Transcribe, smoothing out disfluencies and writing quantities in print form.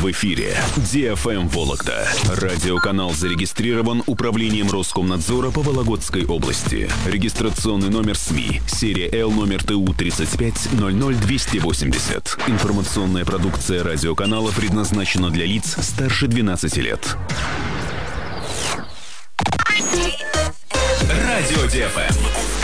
В эфире DFM Вологда. Радиоканал зарегистрирован Управлением Роскомнадзора по Вологодской области. Регистрационный номер СМИ. Серия Л номер ТУ 3500280. Информационная продукция радиоканала предназначена для лиц старше 12 лет. Радио DFM.